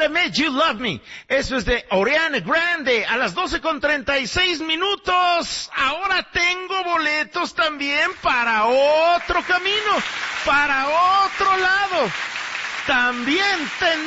Made You Love Me. Eso es de Ariana Grande a las 12:36. Ahora tengo boletos también para otro camino, para otro lado. También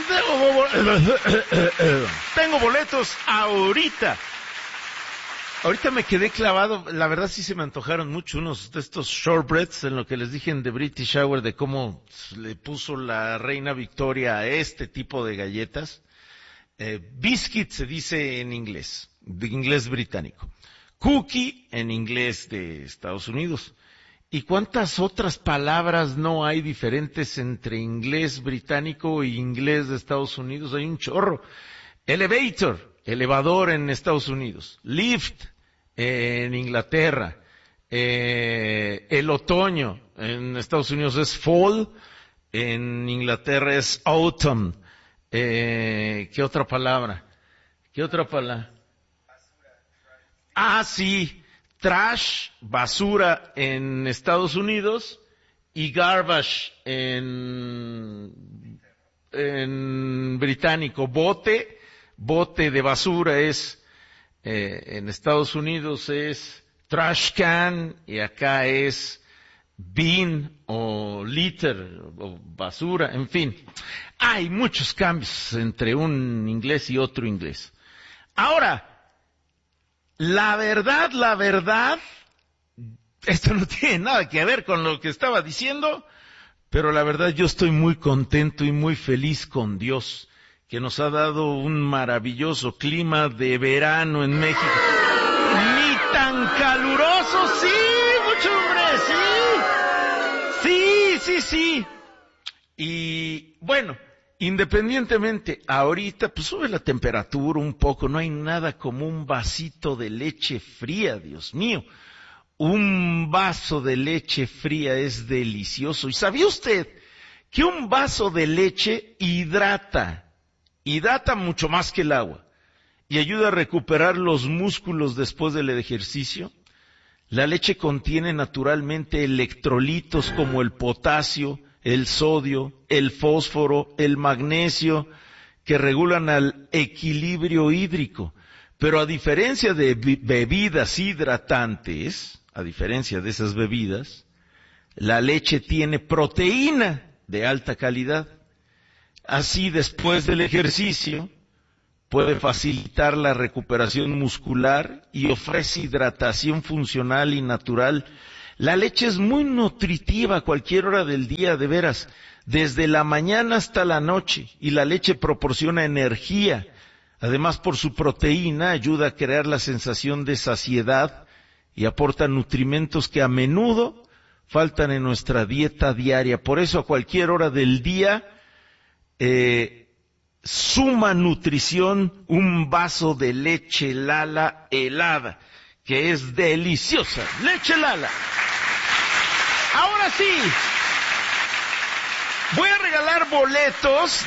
tengo boletos ahorita. Ahorita me quedé clavado, la verdad sí se me antojaron mucho unos de estos shortbreads, en lo que les dije en The British Hour de cómo le puso la reina Victoria a este tipo de galletas. Biscuit se dice en inglés, de inglés británico. Cookie en inglés de Estados Unidos. ¿Y cuántas otras palabras no hay diferentes entre inglés británico y inglés de Estados Unidos? Hay un chorro. Elevator, elevador en Estados Unidos. Lift en Inglaterra. El otoño en Estados Unidos es fall, en Inglaterra es autumn. ¿Qué otra palabra? Ah, sí. Trash, basura en Estados Unidos, y garbage en británico. Bote de basura es, en Estados Unidos es trash can, y acá es bin o litter o basura, en fin. Hay muchos cambios entre un inglés y otro inglés. Ahora, la verdad, esto no tiene nada que ver con lo que estaba diciendo, pero la verdad yo estoy muy contento y muy feliz con Dios, que nos ha dado un maravilloso clima de verano en México. Ni tan caluroso, sí, mucho hombre, sí. Y bueno, independientemente, ahorita pues sube la temperatura un poco, no hay nada como un vasito de leche fría, Dios mío. Un vaso de leche fría es delicioso. ¿Y sabía usted que un vaso de leche hidrata mucho más que el agua y ayuda a recuperar los músculos después del ejercicio? La leche contiene naturalmente electrolitos como el potasio, el sodio, el fósforo, el magnesio, que regulan al equilibrio hídrico. Pero a diferencia de bebidas hidratantes, a diferencia de esas bebidas, la leche tiene proteína de alta calidad. Así, después del ejercicio, puede facilitar la recuperación muscular y ofrece hidratación funcional y natural. La leche es muy nutritiva a cualquier hora del día, de veras, desde la mañana hasta la noche, y la leche proporciona energía. Además, por su proteína, ayuda a crear la sensación de saciedad y aporta nutrimentos que a menudo faltan en nuestra dieta diaria. Por eso, a cualquier hora del día, suma nutrición un vaso de leche Lala helada, que es deliciosa. Leche Lala. Ahora sí, voy a regalar boletos